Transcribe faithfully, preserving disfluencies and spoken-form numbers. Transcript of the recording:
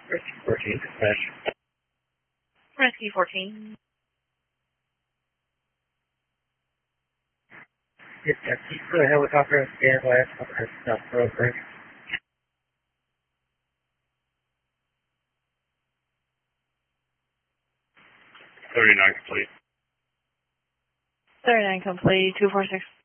Rescue fourteen, dispatch. Rescue fourteen. Yes, yes, keep the helicopter and stand last on the South Road Bridge. thirty-nine complete. thirty-nine complete, two four six.